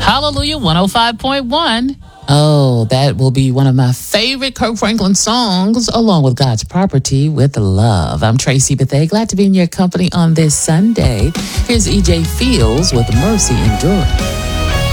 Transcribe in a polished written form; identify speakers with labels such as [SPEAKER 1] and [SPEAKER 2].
[SPEAKER 1] Hallelujah 105.1.
[SPEAKER 2] Oh, that will be one of my favorite Kirk Franklin songs, along with God's Property with Love. I'm Tracy Bethea, glad to be in your company on this Sunday. Here's EJ Fields with Mercy Enduring.